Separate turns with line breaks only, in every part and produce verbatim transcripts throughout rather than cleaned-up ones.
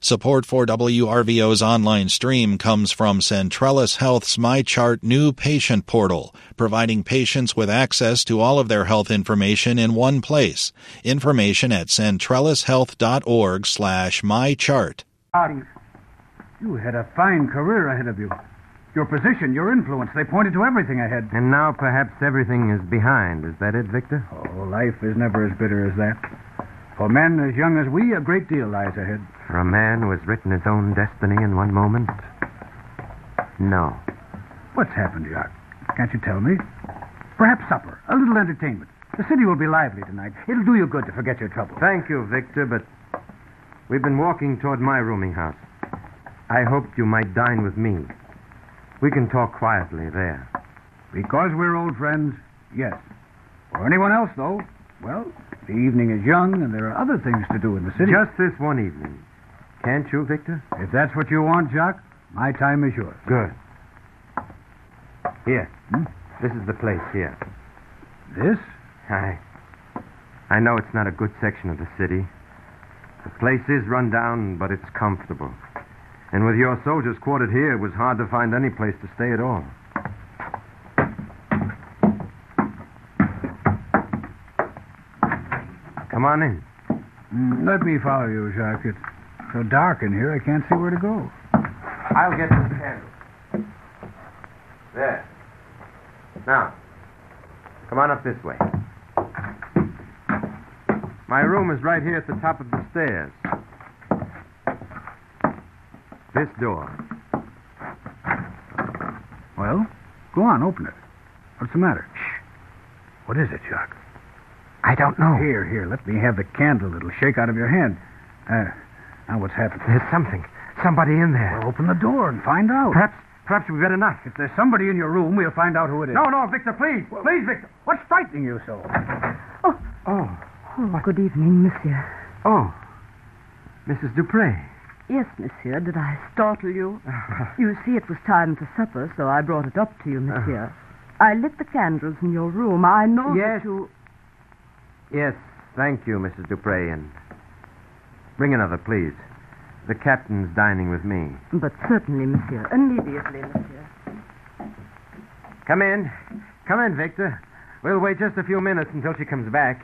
Support for W R V O's online stream comes from Centrellis Health's MyChart new patient portal, providing patients with access to all of their health information in one place. Information at centrellishealth.org slash mychart.
You had a fine career ahead of you. Your position, your influence, they pointed to everything ahead.
And now perhaps everything is behind. Is that it, Victor?
Oh, life is never as bitter as that. For men as young as we, a great deal lies ahead.
For a man who has written his own destiny in one moment? No.
What's happened, Jacques? Can't you tell me? Perhaps supper, a little entertainment. The city will be lively tonight. It'll do you good to forget your trouble.
Thank you, Victor, but we've been walking toward my rooming house. I hoped you might dine with me. We can talk quietly there.
Because we're old friends, yes. For anyone else, though, well, the evening is young and there are other things to do in the city.
Just this one evening. Can't you, Victor?
If that's what you want, Jacques, my time is yours.
Good. Here. Hmm? This is the place here.
This?
I... I know it's not a good section of the city. The place is run down, but it's comfortable. And with your soldiers quartered here, it was hard to find any place to stay at all. Come on in.
Mm, let me follow you, Jacques. It's so dark in here, I can't see where to go.
I'll get the candle. There. Now, come on up this way. My room is right here at the top of the stairs. This door.
Well, go on, open it. What's the matter? Shh. What is it, Jacques?
I don't know.
Here, here, let me have the candle. It'll shake out of your hand. Uh, now what's happened?
There's something. Somebody in there.
Well, open the door and find out.
Perhaps, perhaps we'd better not.
If there's somebody in your room, we'll find out who it is.
No, no, Victor, please.
Well,
please, Victor.
What's frightening you so?
Oh.
Oh.
Oh, good evening, monsieur.
Oh. Missus Dupre.
Yes, monsieur. Did I startle you? You see, it was time for supper, so I brought it up to you, monsieur. Uh, I lit the candles in your room. I know
yes.
that you...
Yes, thank you, Missus Dupre, and bring another, please. The captain's dining with me.
But certainly, monsieur. Immediately, monsieur.
Come in. Come in, Victor. We'll wait just a few minutes until she comes back.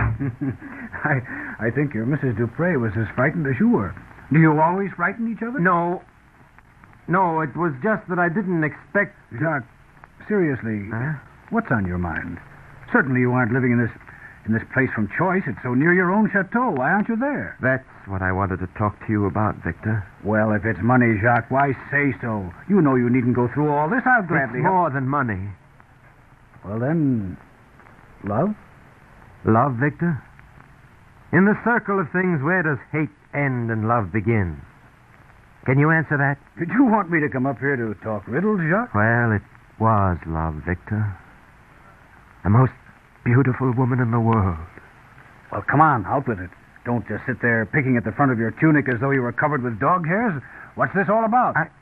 I I think your Missus Dupre was as frightened as you were. Do you always frighten each other?
No. No, it was just that I didn't expect...
Jacques, seriously,
huh?
What's on your mind? Certainly you aren't living in this in this place from choice. It's so near your own chateau. Why aren't you there?
That's what I wanted to talk to you about, Victor.
Well, if it's money, Jacques, why say so? You know you needn't go through all this. I'll gladly...
It's more than money.
Well, then, love?
Love, Victor? In the circle of things, where does hate end and love begin? Can you answer that?
Did you want me to come up here to talk riddles, Jacques?
Well, it was love, Victor. The most beautiful woman in the world.
Well, come on, out with it. Don't just sit there picking at the front of your tunic as though you were covered with dog hairs. What's this all about?
I...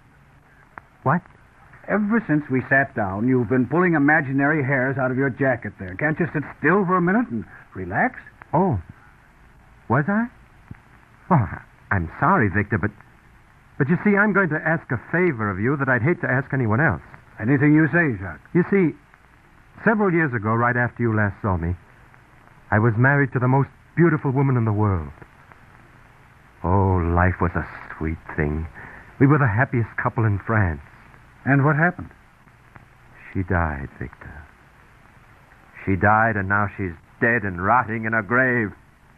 What?
Ever since we sat down, you've been pulling imaginary hairs out of your jacket there. Can't you sit still for a minute and relax?
Oh. Was I? Oh, I'm sorry, Victor, but... But you see, I'm going to ask a favor of you that I'd hate to ask anyone else.
Anything you say, Jacques.
You see, several years ago, right after you last saw me, I was married to the most beautiful woman in the world. Oh, life was a sweet thing. We were the happiest couple in France.
And what happened?
She died, Victor. She died, and now she's dead and rotting in a grave.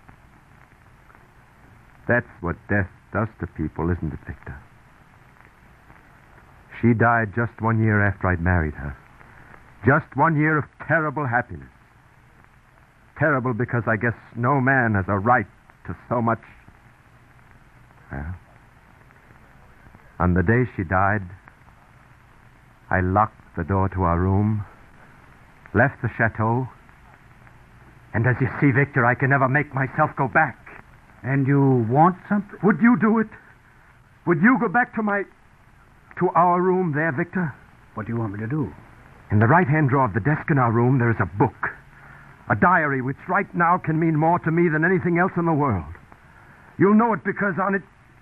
That's what death does to people, isn't it, Victor? She died just one year after I'd married her. Just one year of terrible happiness. Terrible because I guess no man has a right to so much... Well, on the day she died, I locked the door to our room, left the chateau, and as you see, Victor, I can never make myself go back.
And you want something?
Would you do it? Would you go back to my... to our room there, Victor?
What do you want me to do?
In the right-hand drawer of the desk in our room, there is a book. A diary which right now can mean more to me than anything else in the world. You'll know it because on it